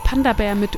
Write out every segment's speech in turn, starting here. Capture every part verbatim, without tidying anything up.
Panda Bear mit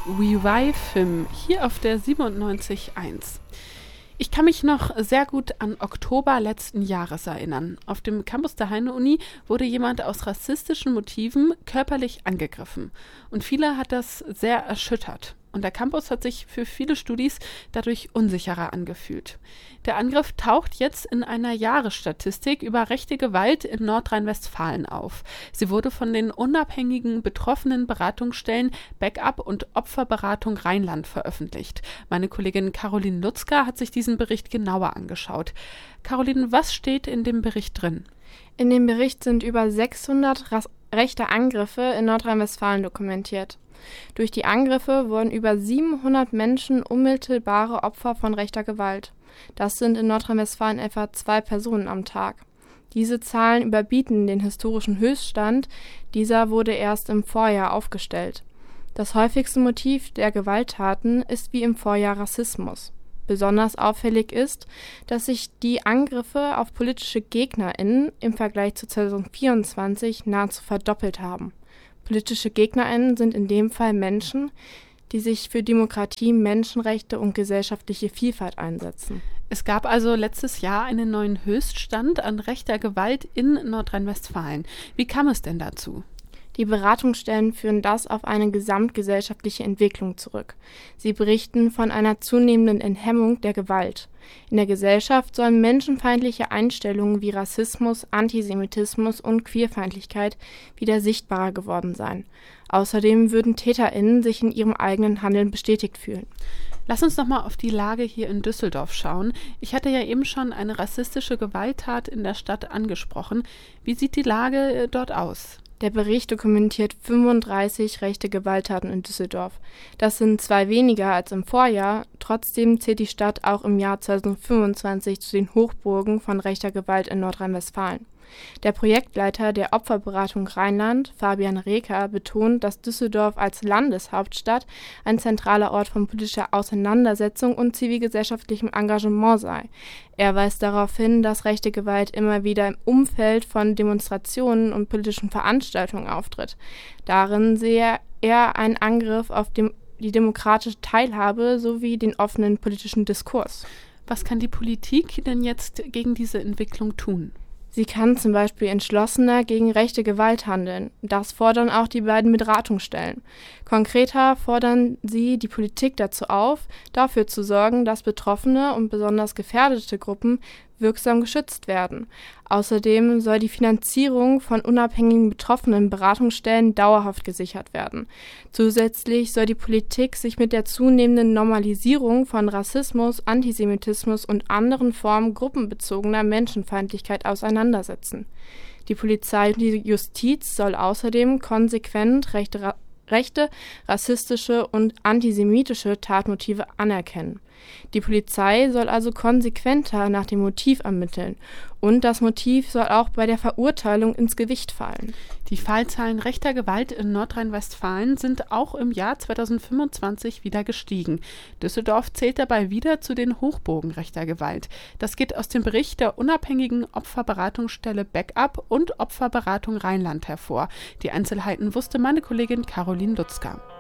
Revive hier auf der siebenundneunzig Komma eins. Ich kann mich noch sehr gut an Oktober letzten Jahres erinnern. Auf dem Campus der Heine-Uni wurde jemand aus rassistischen Motiven körperlich angegriffen. Und viele hat das sehr erschüttert. Und der Campus hat sich für viele Studis dadurch unsicherer angefühlt. Der Angriff taucht jetzt in einer Jahresstatistik über rechte Gewalt in Nordrhein-Westfalen auf. Sie wurde von den unabhängigen betroffenen Beratungsstellen Backup und Opferberatung Rheinland veröffentlicht. Meine Kollegin Caroline Lutzka hat sich diesen Bericht genauer angeschaut. Caroline, was steht in dem Bericht drin? In dem Bericht sind über sechshundert ras- rechte Angriffe in Nordrhein-Westfalen dokumentiert. Durch die Angriffe wurden über siebenhundert Menschen unmittelbare Opfer von rechter Gewalt. Das sind in Nordrhein-Westfalen etwa zwei Personen am Tag. Diese Zahlen überbieten den historischen Höchststand, dieser wurde erst im Vorjahr aufgestellt. Das häufigste Motiv der Gewalttaten ist wie im Vorjahr Rassismus. Besonders auffällig ist, dass sich die Angriffe auf politische GegnerInnen im Vergleich zu zweitausendvierundzwanzig nahezu verdoppelt haben. Politische GegnerInnen sind in dem Fall Menschen, die sich für Demokratie, Menschenrechte und gesellschaftliche Vielfalt einsetzen. Es gab also letztes Jahr einen neuen Höchststand an rechter Gewalt in Nordrhein-Westfalen. Wie kam es denn dazu? Die Beratungsstellen führen das auf eine gesamtgesellschaftliche Entwicklung zurück. Sie berichten von einer zunehmenden Enthemmung der Gewalt. In der Gesellschaft sollen menschenfeindliche Einstellungen wie Rassismus, Antisemitismus und Queerfeindlichkeit wieder sichtbarer geworden sein. Außerdem würden TäterInnen sich in ihrem eigenen Handeln bestätigt fühlen. Lass uns noch mal auf die Lage hier in Düsseldorf schauen. Ich hatte ja eben schon eine rassistische Gewalttat in der Stadt angesprochen. Wie sieht die Lage dort aus? Der Bericht dokumentiert fünfunddreißig rechte Gewalttaten in Düsseldorf. Das sind zwei weniger als im Vorjahr, trotzdem zählt die Stadt auch im Jahr zweitausendfünfundzwanzig zu den Hochburgen von rechter Gewalt in Nordrhein-Westfalen. Der Projektleiter der Opferberatung Rheinland, Fabian Reker, betont, dass Düsseldorf als Landeshauptstadt ein zentraler Ort von politischer Auseinandersetzung und zivilgesellschaftlichem Engagement sei. Er weist darauf hin, dass rechte Gewalt immer wieder im Umfeld von Demonstrationen und politischen Veranstaltungen auftritt. Darin sehe er einen Angriff auf dem, die demokratische Teilhabe sowie den offenen politischen Diskurs. Was kann die Politik denn jetzt gegen diese Entwicklung tun? Sie kann zum Beispiel entschlossener gegen rechte Gewalt handeln. Das fordern auch die beiden Beratungsstellen. Konkreter fordern sie die Politik dazu auf, dafür zu sorgen, dass betroffene und besonders gefährdete Gruppen wirksam geschützt werden. Außerdem soll die Finanzierung von unabhängigen betroffenen Beratungsstellen dauerhaft gesichert werden. Zusätzlich soll die Politik sich mit der zunehmenden Normalisierung von Rassismus, Antisemitismus und anderen Formen gruppenbezogener Menschenfeindlichkeit auseinandersetzen. Die Polizei und die Justiz soll außerdem konsequent rechte, ra- rechte, rassistische und antisemitische Tatmotive anerkennen. Die Polizei soll also konsequenter nach dem Motiv ermitteln und das Motiv soll auch bei der Verurteilung ins Gewicht fallen. Die Fallzahlen rechter Gewalt in Nordrhein-Westfalen sind auch im Jahr zweitausendfünfundzwanzig wieder gestiegen. Düsseldorf zählt dabei wieder zu den Hochburgen rechter Gewalt. Das geht aus dem Bericht der unabhängigen Opferberatungsstelle Backup und Opferberatung Rheinland hervor. Die Einzelheiten wusste meine Kollegin Caroline Lutzka.